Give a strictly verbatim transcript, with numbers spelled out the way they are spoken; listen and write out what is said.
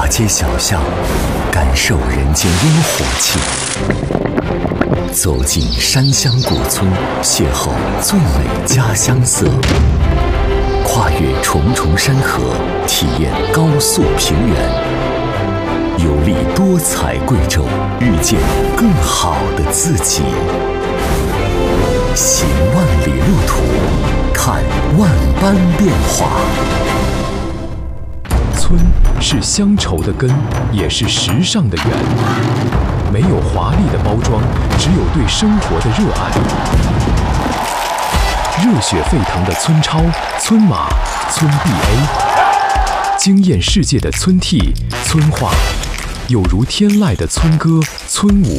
大街小巷，感受人间烟火气；走进山乡古村，邂逅最美家乡色；跨越重重山河，体验高速平原；游历多彩贵州，遇见更好的自己。行万里路途，看万般变化。 村是乡愁的根，也是时尚的源。没有华丽的包装，只有对生活的热爱。热血沸腾的村超、村马、村 B A， 惊艳世界的村 T、村话，有如天籁的村歌、村舞。